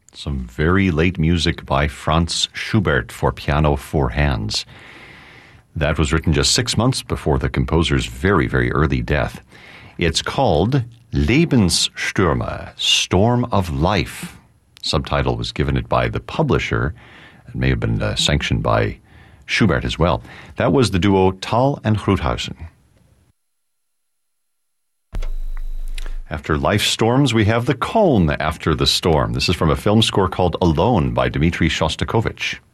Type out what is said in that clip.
Some very late music by Franz Schubert for piano, four hands. That was written just 6 months before the composer's very, very early death. It's called Lebensstürme, Storm of Life. Subtitle was given it by the publisher. It may have been sanctioned by Schubert as well. That was the duo Thal and Groothuizen. After life storms, we have the calm after the storm. This is from a film score called Alone by Dmitri Shostakovich.